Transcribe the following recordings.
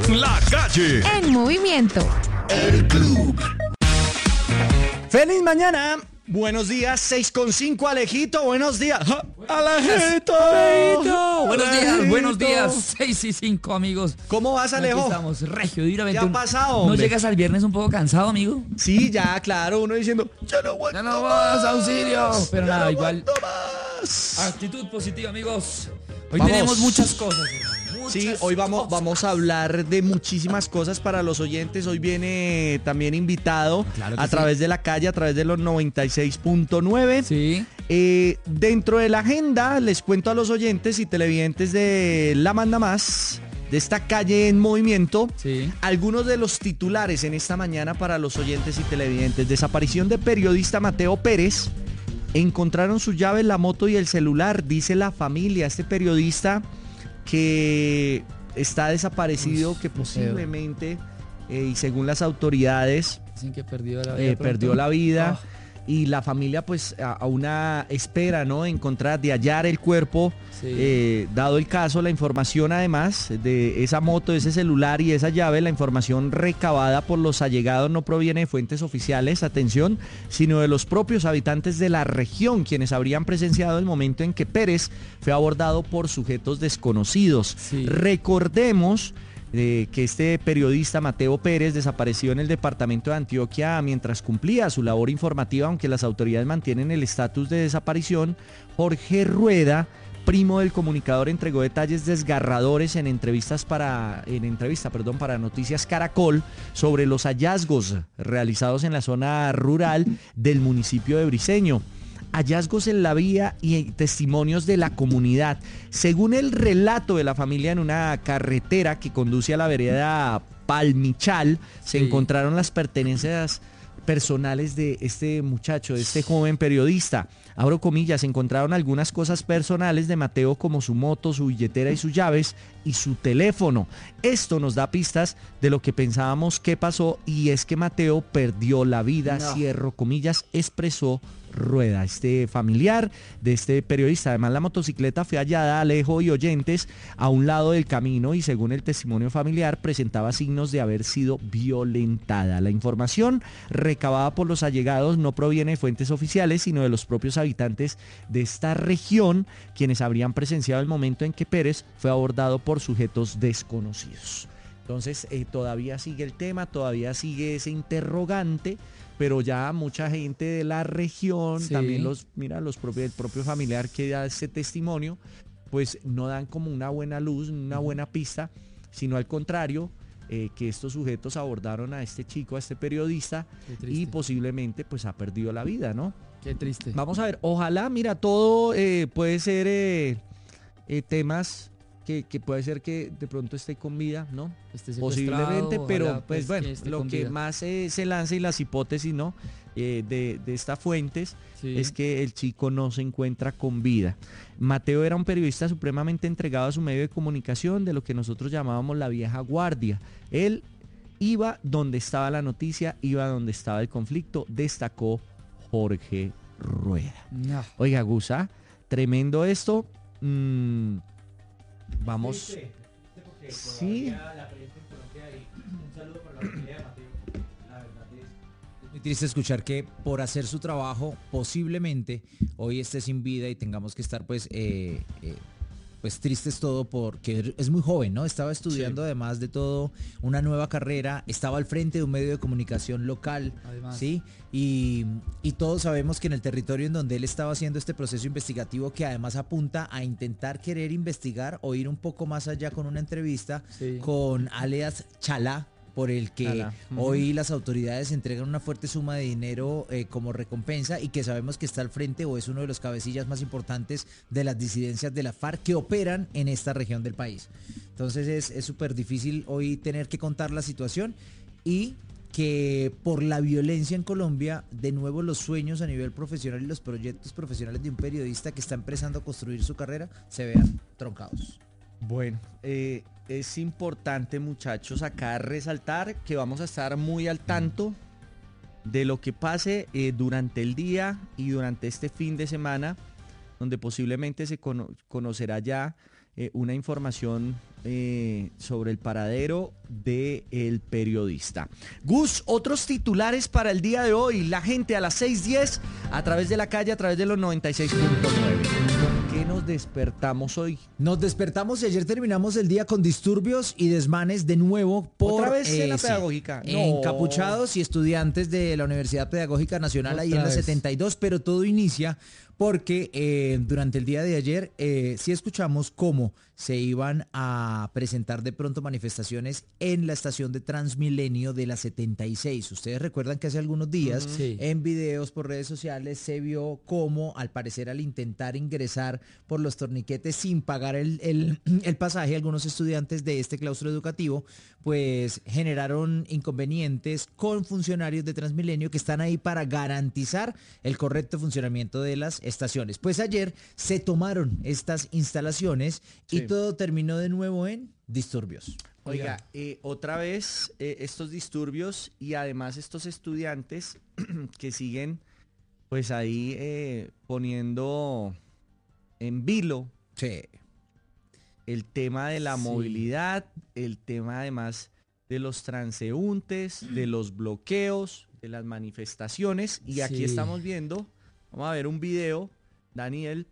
La Calle. En movimiento. El club. ¡Feliz mañana! Buenos días, 6:05, Alejito, buenos días. ¡Alejito! Buenos días, 6:05, amigos. ¿Cómo vas, Alejo? Aquí estamos, regio, divinamente. ¿Qué ha pasado, ¿No hombre? llegas al viernes un poco cansado, amigo? Sí, ya, claro, uno diciendo, ya no aguanto Ya no más, auxilio. Pero ya nada, no igual. aguanto más. Actitud positiva, amigos. Hoy Vamos. tenemos muchas cosas. Sí, hoy vamos a hablar de muchísimas cosas para los oyentes. Hoy viene también invitado Claro que a sí. través de la calle, a través de los 96.9. Sí. Dentro de la agenda, les cuento a los oyentes y televidentes de La Manda Más, de esta calle en movimiento, Sí. algunos de los titulares en esta mañana para los oyentes y televidentes. Desaparición de periodista Mateo Pérez. Encontraron su llave, la moto y el celular, dice la familia. Este periodista que está desaparecido, que posiblemente, y según las autoridades, Dicen que perdió la vida. perdió la vida. Y la familia pues a una espera, ¿no? Encontrar, de hallar el cuerpo, Sí. dado el caso, la información además de esa moto, de ese celular y esa llave, la información recabada por los allegados no proviene de fuentes oficiales, atención, sino de los propios habitantes de la región, quienes habrían presenciado el momento en que Pérez fue abordado por sujetos desconocidos. Sí. Recordemos que este periodista Mateo Pérez desapareció en el departamento de Antioquia mientras cumplía su labor informativa, aunque las autoridades mantienen el estatus de desaparición. Jorge Rueda, primo del comunicador, entregó detalles desgarradores en entrevista para Noticias Caracol sobre los hallazgos realizados en la zona rural del municipio de Briceño. Hallazgos en la vía y testimonios de la comunidad. Según el relato de la familia, en una carretera que conduce a la vereda Palmichal, se Sí. encontraron las pertenencias personales de este muchacho, de este joven periodista. Abro comillas, se encontraron algunas cosas personales de Mateo, como su moto, su billetera y sus llaves y su teléfono. Esto nos da pistas de lo que pensábamos que pasó, y es que Mateo perdió la vida, No. cierro comillas, expresó Rueda, este familiar de este periodista. Además, la motocicleta fue hallada, Alejo y oyentes, a un lado del camino, y según el testimonio familiar presentaba signos de haber sido violentada. La información recabada por los allegados no proviene de fuentes oficiales, sino de los propios habitantes de esta región, quienes habrían presenciado el momento en que Pérez fue abordado por sujetos desconocidos. Entonces, todavía sigue el tema, todavía sigue ese interrogante, pero ya mucha gente de la región, Sí. también el propio familiar que da ese testimonio, pues no dan como una buena luz, una buena pista, sino al contrario, que estos sujetos abordaron a este chico, a este periodista, Qué triste. y posiblemente pues ha perdido la vida, ¿no? Qué triste. Vamos a ver, ojalá, mira, todo puede ser temas que puede ser que de pronto esté con vida, ¿no? Esté secuestrado, Posiblemente, pero ojalá, pues bueno, que esté lo con que vida. más se lanza y las hipótesis, ¿no? De estas fuentes, Sí. es que el chico no se encuentra con vida. Mateo era un periodista supremamente entregado a su medio de comunicación, de lo que nosotros llamábamos la vieja guardia. Él iba donde estaba la noticia, iba donde estaba el conflicto, destacó Jorge Rueda. No. Oiga, Gusa, tremendo esto. Vamos. Sí. Muy triste escuchar que por hacer su trabajo posiblemente hoy esté sin vida y tengamos que estar pues tristes todo, porque es muy joven, ¿no? Estaba estudiando además de todo una nueva carrera, estaba al frente de un medio de comunicación local, Además. ¿sí? Y todos sabemos que en el territorio en donde él estaba haciendo este proceso investigativo, que además apunta a intentar querer investigar o ir un poco más allá con una entrevista Sí. con alias Chalá, por el que Chalá. hoy las autoridades entregan una fuerte suma de dinero como recompensa, y que sabemos que está al frente o es uno de los cabecillas más importantes de las disidencias de la FARC que operan en esta región del país. Entonces es súper difícil hoy tener que contar la situación, y que por la violencia en Colombia, de nuevo los sueños a nivel profesional y los proyectos profesionales de un periodista que está empezando a construir su carrera se vean troncados. Bueno, es importante, muchachos, acá resaltar que vamos a estar muy al tanto de lo que pase durante el día y durante este fin de semana, donde posiblemente se conocerá ya una información sobre el paradero del periodista. Gus, otros titulares para el día de hoy. La gente a las 6:10 a través de la calle, a través de los 96.9. ¿Qué nos despertamos hoy? Nos despertamos y ayer terminamos el día con disturbios y desmanes de nuevo por ¿Otra vez en la sí, pedagógica? No. encapuchados y estudiantes de la Universidad Pedagógica Nacional ahí en la Otra vez. 72, pero todo inicia porque durante el día de ayer sí escuchamos cómo se iban a presentar de pronto manifestaciones en la estación de Transmilenio de la 76. Ustedes recuerdan que hace algunos días Sí. en videos por redes sociales se vio cómo al parecer al intentar ingresar por los torniquetes sin pagar el pasaje, algunos estudiantes de este claustro educativo pues generaron inconvenientes con funcionarios de Transmilenio que están ahí para garantizar el correcto funcionamiento de las estaciones. Pues ayer se tomaron estas instalaciones y Sí. todo terminó de nuevo en disturbios. Oiga, otra vez estos disturbios y además estos estudiantes que siguen pues ahí poniendo en vilo Sí. el tema de la Sí. movilidad, el tema además de los transeúntes, de los bloqueos, de las manifestaciones. Y aquí Sí. estamos viendo, vamos a ver un video, Daniel,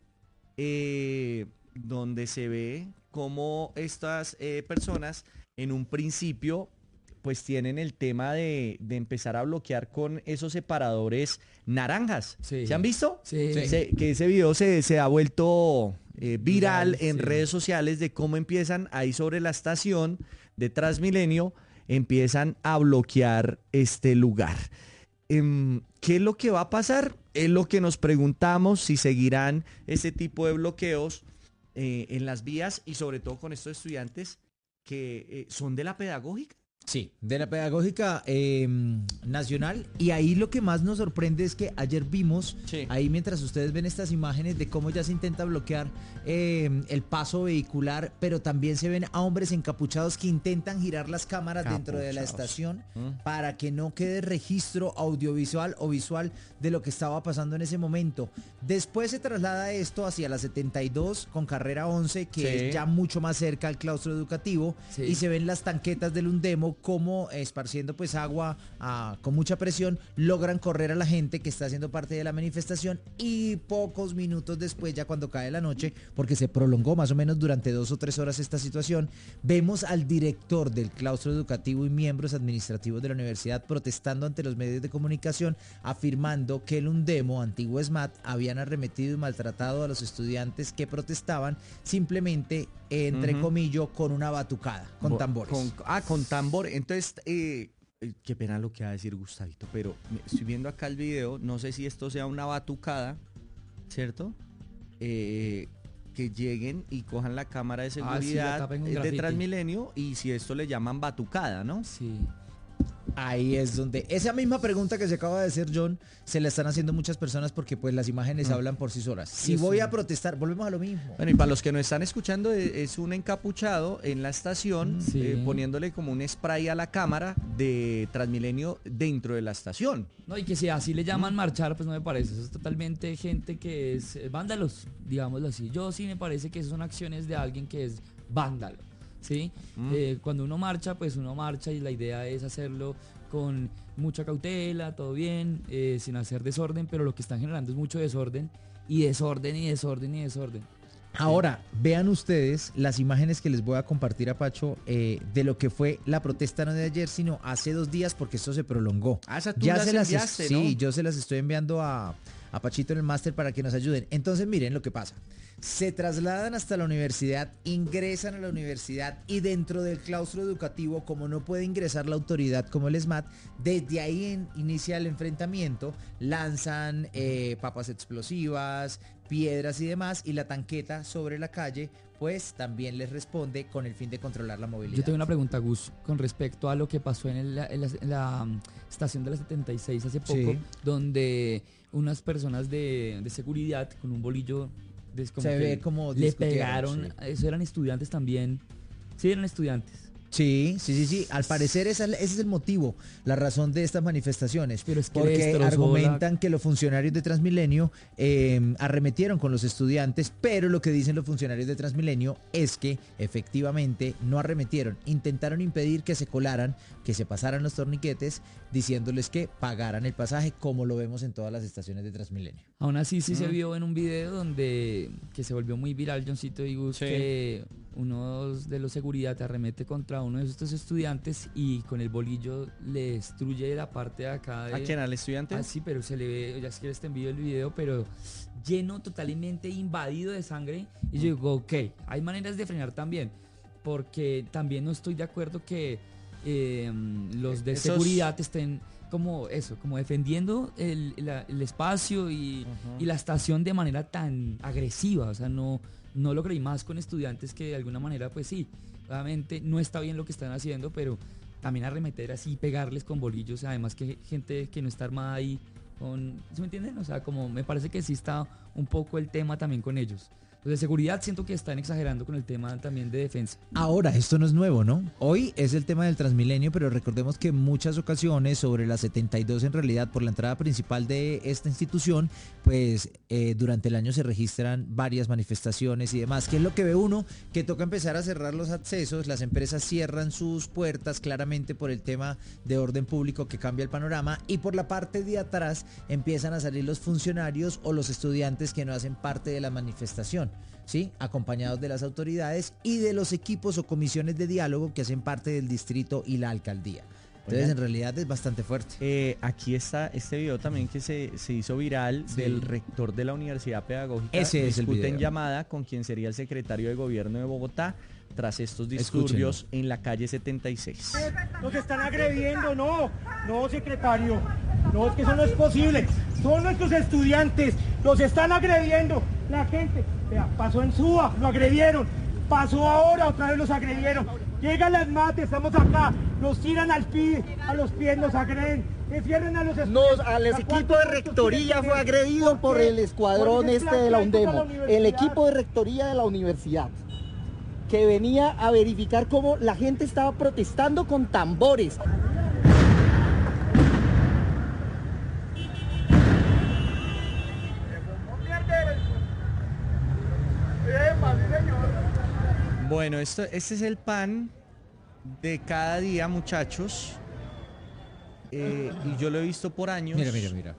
donde se ve cómo estas personas en un principio pues tienen el tema de empezar a bloquear con esos separadores naranjas. Sí. ¿Se han visto? Sí. Que ese video se ha vuelto viral Viral, en sí. redes sociales de cómo empiezan ahí sobre la estación de Transmilenio, empiezan a bloquear este lugar. ¿Qué es lo que va a pasar? Es lo que nos preguntamos, si seguirán ese tipo de bloqueos en las vías y sobre todo con estos estudiantes que son de la pedagógica. Sí, de la Pedagógica Nacional. Y ahí lo que más nos sorprende es que ayer vimos, Sí. ahí mientras ustedes ven estas imágenes de cómo ya se intenta bloquear el paso vehicular, pero también se ven a hombres encapuchados que intentan girar las cámaras dentro de la Capuchados. estación para que no quede registro audiovisual o visual de lo que estaba pasando en ese momento. Después se traslada esto hacia la 72 con carrera 11, que Sí. es ya mucho más cerca al claustro educativo, Sí. y se ven las tanquetas del Undemo como esparciendo pues agua con mucha presión logran correr a la gente que está haciendo parte de la manifestación, y pocos minutos después, ya cuando cae la noche, porque se prolongó más o menos durante 2 o 3 horas esta situación, vemos al director del claustro educativo y miembros administrativos de la universidad protestando ante los medios de comunicación, afirmando que el Undemo, antiguo SMAT, habían arremetido y maltratado a los estudiantes que protestaban simplemente, entre comillas, con una batucada, con tambores. Con tambor. Entonces, qué pena lo que va a decir Gustavito, pero estoy viendo acá el video, no sé si esto sea una batucada, ¿cierto? Que lleguen y cojan la cámara de sí, la seguridad tapen con de grafiti. Transmilenio y si esto le llaman batucada, ¿no? Sí. Ahí es donde esa misma pregunta que se acaba de hacer John se la están haciendo muchas personas, porque pues las imágenes hablan por sí solas. Si Sí, voy sí. a protestar, volvemos a lo mismo. Bueno, y para los que nos están escuchando, es un encapuchado en la estación Sí. poniéndole como un spray a la cámara de Transmilenio dentro de la estación. No, y que si así le llaman marchar, pues no me parece. Eso es totalmente gente que es vándalos, digámoslo así. Yo sí me parece que esas son acciones de alguien que es vándalo, ¿sí? Cuando uno marcha, pues uno marcha y la idea es hacerlo con mucha cautela, todo bien, sin hacer desorden, pero lo que están generando es mucho desorden y desorden y desorden y desorden. Ahora, vean ustedes las imágenes que les voy a compartir, a Pacho, de lo que fue la protesta no de ayer, sino hace 2 días, porque esto se prolongó. Ah, esa tú las enviaste, ¿no? Sí, yo se las estoy enviando a Pachito en el máster para que nos ayuden. Entonces, miren lo que pasa. Se trasladan hasta la universidad, ingresan a la universidad, y dentro del claustro educativo, como no puede ingresar la autoridad como el SMAT, desde ahí inicia el enfrentamiento, lanzan papas explosivas, piedras y demás, y la tanqueta sobre la calle pues también les responde con el fin de controlar la movilidad. Yo tengo una pregunta, Gus, con respecto a lo que pasó en la estación de la 76 hace poco, Sí. donde unas personas de seguridad con un bolillo Se ve como le discutieron, pegaron, sí. eso eran estudiantes también, sí eran estudiantes, Sí. Al parecer ese es el motivo, la razón de estas manifestaciones. Pero es que porque destrozó argumentan que los funcionarios de Transmilenio arremetieron con los estudiantes, pero lo que dicen los funcionarios de Transmilenio es que efectivamente no arremetieron. Intentaron impedir que se colaran, que se pasaran los torniquetes, diciéndoles que pagaran el pasaje, como lo vemos en todas las estaciones de Transmilenio. Aún así sí se vio en un video donde que se volvió muy viral, Johncito y Gus, que uno de los seguridad arremete contra uno de estos estudiantes y con el bolillo le destruye la parte de acá. ¿A quién? ¿Al estudiante? Ah, sí, pero se le ve, ya si quieres te envío el video, pero lleno, totalmente invadido de sangre. Y yo digo, ok, hay maneras de frenar también, porque también no estoy de acuerdo que los de seguridad estén como defendiendo el espacio y la estación de manera tan agresiva. O sea, no lo creí, más con estudiantes que de alguna manera, pues sí, obviamente no está bien lo que están haciendo, pero también arremeter así, pegarles con bolillos, además que gente que no está armada ahí, ¿sí me entienden? O sea, como me parece que sí está un poco el tema también con ellos. Los de seguridad siento que están exagerando con el tema también de defensa. Ahora, esto no es nuevo, ¿no? Hoy es el tema del Transmilenio, pero recordemos que en muchas ocasiones sobre la 72 en realidad por la entrada principal de esta institución, pues durante el año se registran varias manifestaciones y demás. ¿Qué es lo que ve uno? Que toca empezar a cerrar los accesos, las empresas cierran sus puertas claramente por el tema de orden público que cambia el panorama, y por la parte de atrás empiezan a salir los funcionarios o los estudiantes que no hacen parte de la manifestación, ¿sí? Acompañados de las autoridades y de los equipos o comisiones de diálogo que hacen parte del distrito y la alcaldía. Entonces, en realidad es bastante fuerte. Aquí está este video también que se hizo viral del rector de la Universidad Pedagógica. Ese es el discute en video. llamada con quien sería el secretario de gobierno de Bogotá tras estos disturbios en la calle 76. Nos están agrediendo, no, secretario, no, es que eso no es posible, son nuestros estudiantes, los están agrediendo, la gente, vea, pasó en Suba, lo agredieron, pasó ahora, otra vez los agredieron, llegan las mates, estamos acá, nos tiran a los pies, nos agreden, encierran a los estudiantes. Al equipo de rectoría fue agredido por el escuadrón de la UNDEMO, el equipo de rectoría de la universidad, que venía a verificar cómo la gente estaba protestando con tambores. Bueno, este es el pan de cada día, muchachos. Y yo lo he visto por años. Mira.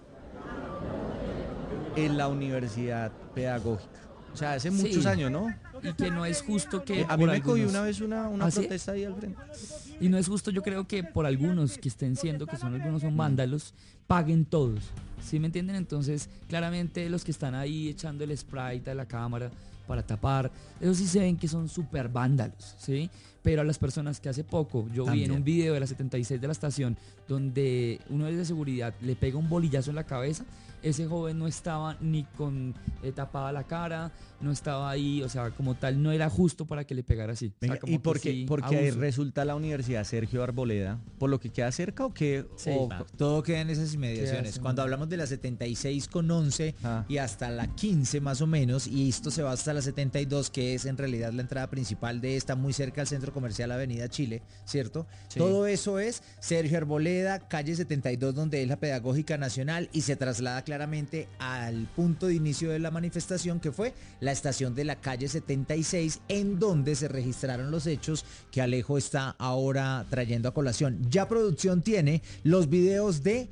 En la Universidad Pedagógica. O sea, hace muchos años, ¿no? Y que no es justo que A mí por me cogió algunos- una vez una ¿Ah, sí? protesta ahí al frente. Y no es justo, yo creo que por algunos que estén siendo, que son algunos son vándalos, paguen todos. ¿Sí me entienden? Entonces, claramente los que están ahí echando el sprite a la cámara para tapar, esos sí se ven que son súper vándalos, ¿sí? Pero a las personas que hace poco, yo vi en un video de la 76 de la estación, donde uno de seguridad le pega un bolillazo en la cabeza, ese joven no estaba ni con tapada la cara, no estaba ahí, o sea, como tal, no era justo para que le pegara así. Venga, o sea, como ¿y que por qué, sí, porque ahí abuso. resulta la Universidad Sergio Arboleda? ¿Por lo que queda cerca o qué? Sí. Todo queda en esas inmediaciones. Queda Cuando hablamos de la 76 con 11 Ah. y hasta la 15 más o menos, y esto se va hasta la 72, que es en realidad la entrada principal de esta, muy cerca al centro comercial Avenida Chile, ¿cierto? Sí. Todo eso es Sergio Arboleda, calle 72, donde es la Pedagógica Nacional, y se traslada claramente al punto de inicio de la manifestación, que fue la estación de la calle 76, en donde se registraron los hechos que Alejo está ahora trayendo a colación. Ya producción tiene los videos de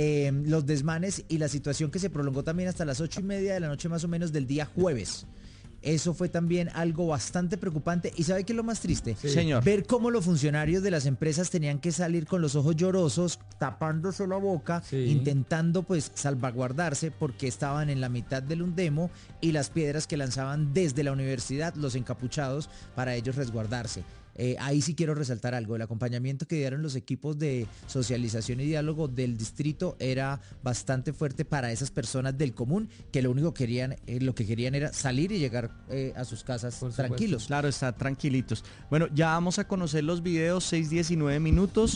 los desmanes y la situación que se prolongó también hasta las 8:30 de la noche más o menos del día jueves. Eso fue también algo bastante preocupante. ¿Y sabe qué es lo más triste? Sí. Señor. Ver cómo los funcionarios de las empresas tenían que salir con los ojos llorosos, tapándose la boca, Sí. intentando pues salvaguardarse porque estaban en la mitad del Undemo, y las piedras que lanzaban desde la universidad los encapuchados para ellos resguardarse. Ahí sí quiero resaltar algo. El acompañamiento que dieron los equipos de socialización y diálogo del distrito era bastante fuerte para esas personas del común que lo único que querían era salir y llegar a sus casas Por supuesto. tranquilos. Claro, está tranquilitos. Bueno, ya vamos a conocer los videos, 6:19 minutos.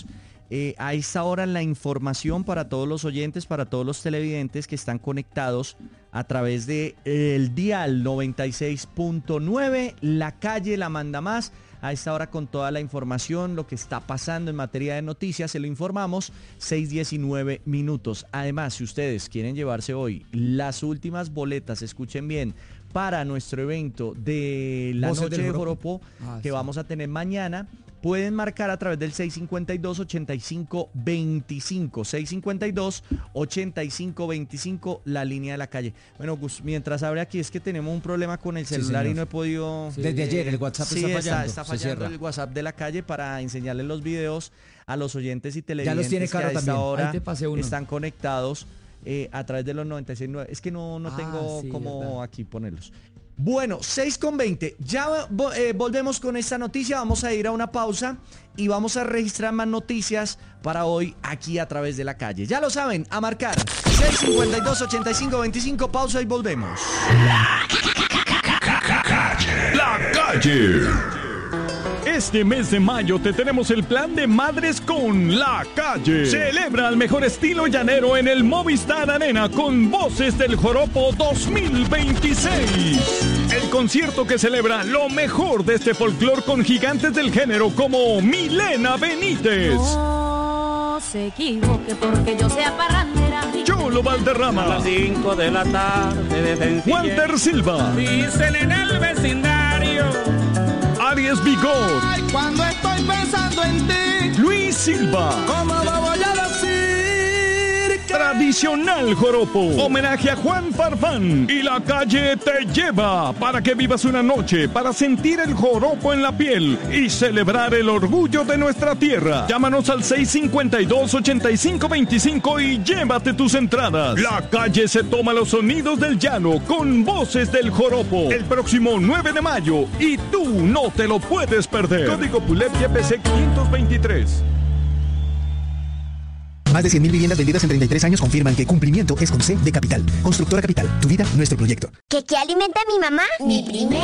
A esta hora la información para todos los oyentes, para todos los televidentes que están conectados a través de el dial 96.9, la calle la manda más. a esta hora con toda la información, lo que está pasando en materia de noticias, se lo informamos, 6:19 minutos. Además, si ustedes quieren llevarse hoy las últimas boletas, escuchen bien, para nuestro evento de la Voces Noche del de Joropo. Joropo, que vamos a tener mañana, pueden marcar a través del 652-8525, 652-8525, la línea de la calle. Bueno, Gus, mientras abre aquí, es que tenemos un problema con el celular señor. y no he podido... Sí. Desde ayer el WhatsApp Sí, está se fallando cierra. el WhatsApp de la calle para enseñarles los videos a los oyentes y televidentes los tiene que Caro a esta también. hora Ahí te pasé uno. están conectados a través de los 96.9. Es que no tengo sí, cómo verdad. aquí ponerlos. Bueno, 6:20. Ya volvemos con esta noticia. Vamos a ir a una pausa y vamos a registrar más noticias para hoy aquí a través de la calle. Ya lo saben, a marcar 652-8525. Pausa y volvemos. La calle. Este mes de mayo te tenemos el plan de madres con La Calle. Celebra al mejor estilo llanero en el Movistar Arena con Voces del Joropo 2026. El concierto que celebra lo mejor de este folclor con gigantes del género como Milena Benítez, No se equivoque porque yo sea parrandera. Cholo Valderrama, 5 de la tarde de Walter Silva, Dicen en el vecindario. Aries Bigot, Cuando estoy pensando en ti, Luis Silva. ¿cómo lo voy a decir? Tradicional Joropo, homenaje a Juan Farfán y La Calle te lleva para que vivas una noche para sentir el joropo en la piel y celebrar el orgullo de nuestra tierra. Llámanos al 652-8525 y llévate tus entradas. La Calle se toma los sonidos del llano con Voces del Joropo el próximo 9 de mayo y tú no te lo puedes perder. Código PULEP YPC 523. Más de 100.000 viviendas vendidas en 33 años confirman que cumplimiento es con C de Capital. Constructora Capital, tu vida, nuestro proyecto. ¿Qué alimenta a mi mamá? Mi primer